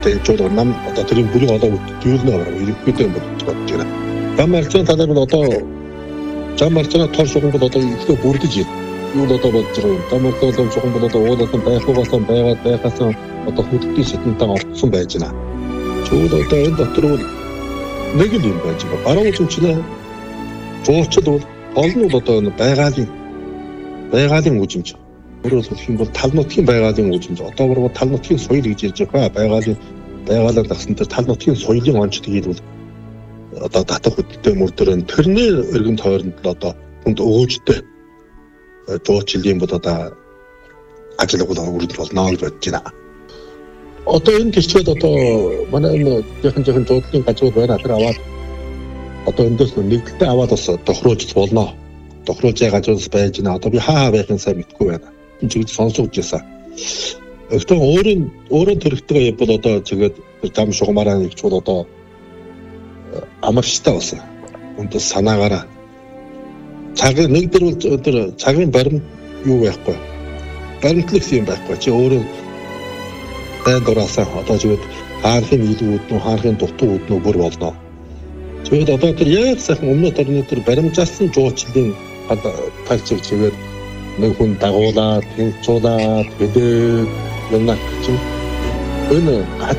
Тэжүүд нам одоо тэрийн бүрийн одоо үйлнэ аваа ирэхтэй юм бодож байна. Замарчны талаар бол одоо замарчны тор шугам бол одоо ихтэй бүрдэж байна. Юу л одоо бодож байгаа юм. Замарчны тор шугам бол одоо уулatan байхгүйгээс байхаас одоо хөдөлгөөний сэтэнтэй орцсон байж байна. Чүүд одоо энэ дотор бол нэг л юм байж байгаа. Баруун үзмчнээ жуучд бол гол нь бол одоо байгалийн үжимж. Өөрөөр хэлэх юм бол тал нутгийн байгалийн үжимж. Одоо бүр тал нутгийн соёл гэж ярьж байгаа. Байгаалаа дагсан тэр тал нутгийн соёлын онцлог хэлбэл одоо татах хөдөлтэй мөрдөрөн тэрний өргөн тойронд л одоо хүнд өгөөжтэй жуулчлалын бол одоо ажил үргэлж болно гэж бодож байна. Одоо энэ гэрчүүд одоо манай энэ яхан жуулчлалын гажууд байна. Тэр аваад одоо эндээс нэгдэлтэй аваад бас тохируулж болно. Тохируулж гажуудас байж байна. Одоо би хаа байхын сайн мэдгүй байна. Энэ чиглэл сонсогдож байсан. Өөртөө өөрөө төрөгтэй бол одоо чигээд зам шугамаараа нэгч бол одоо амарчтай болсон. Үндэс санаагаараа цагийн нэг дөр бол тэр цагийн баримт юу байхгүй. Баримтлах юм байхгүй. Чи өөрөө байн дураасаа одоо чигээд хаанхын илүүд нь хаанхын дутуу үүднөө бүр болно. Чигээд одоо тэр яг сайхан өмнө төрний тэр баримжаасан жуулчлалын тагчиг чигээд нэг хүн дагуулаад тэнцүүлээд хэдээ юмнаа чинь энэ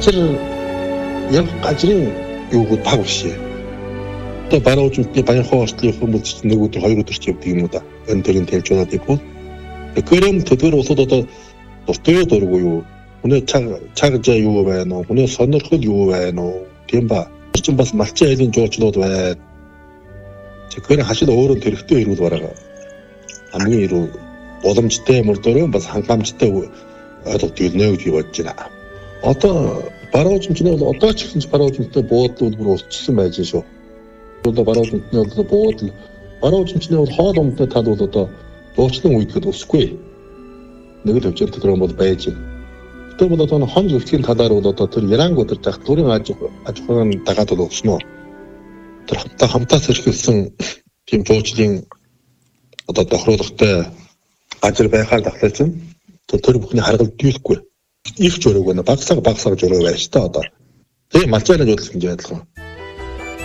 газрын юуг таг бишээ. Одоо баруун үзмтний баян хоолчлын хүмүүс нэг өдөр хоёр өдөр ч явдаг юм уу да. Энэ төрлийн тэнцүүлээд иггүй. Гэрэн төдгөр улсууд одоо дуртай дургүй юу? Хүний цаг жаа юу байна уу? Хүний сонирхол юу байна уу? Тийм ба. Чинь бас малчин айлын жуулчлууд байна. Тэгэхээр хашил өөрөө төрхтэй ирүүл бараа. Хамгийн ирүүл боломжтой мөрдөрөө бас хангамжтай ойлголт өгнө гэж бодож байна. Одоо баруун үзмчний бол одоо ч гэсэн баруун үзмчтэй буудлууд бүр устсан байж шүү. Одоо баруун үзмчний бол баруун үзмчний бол хоол ундны тал бол одоо дуучлан үйдэхэд өсөхгүй. Нэг л хөвчөр төлөв бол байж байна. Тэр бол одоо хон зөвхөн талаар бол одоо тэр Иранг өдөр зах төрийн аж ахуйн дагаад бол өснө. Тэр хамтаа сэрхэлсэн тийм жуулчлалын одоо тохируулгатай ажил байхаар тахлаасан. Тэр бүхний харгалт дийлэхгүй. Их жөрөг байна. Багсаг жөрөг байж та одоо. Тэгээ малчааны жуулчлал гэж байдаг.